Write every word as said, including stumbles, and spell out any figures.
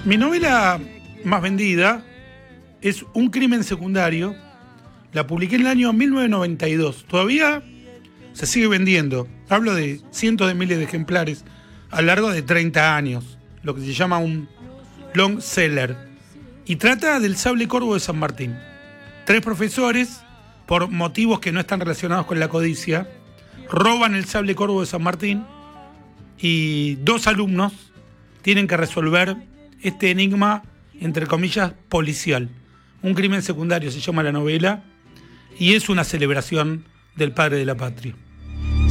Mi novela más vendida es Un crimen secundario. La publiqué en el año mil novecientos noventa y dos. Todavía se sigue vendiendo. Hablo de cientos de miles de ejemplares a lo largo de treinta años. Lo que se llama un long seller. Y trata del sable corvo de San Martín. Tres profesores, por motivos que no están relacionados con la codicia, roban el sable corvo de San Martín y dos alumnos tienen que resolver este enigma, entre comillas, policial. Un crimen secundario se llama la novela y es una celebración del padre de la patria.